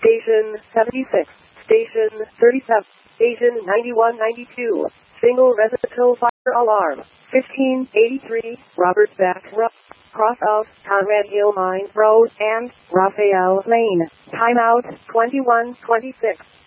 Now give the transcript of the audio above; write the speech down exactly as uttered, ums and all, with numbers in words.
Station seventy-six, Station thirty-seven, Station ninety-one ninety-two, single residential fire alarm, fifteen eighty-three, Robert Beck Road, cross of Conrad Hill Mine Road and Raphael Lane. Timeout twenty-one twenty-six.